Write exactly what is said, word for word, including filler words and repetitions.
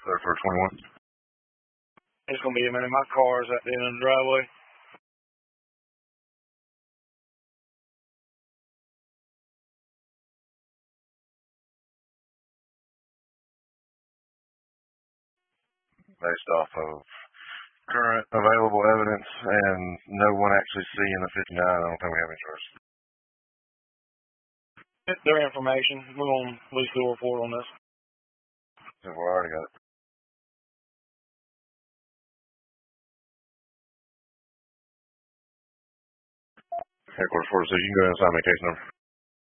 thirty-four twenty-one. It's going to be a minute. My car is at the end of the driveway. Based off of current available evidence and no one actually seeing the fifty-nine, I don't think we have any choice. It's their information. We're going to release the report on this. So we already got it. Headquarters four, so you can go ahead and sign my case number.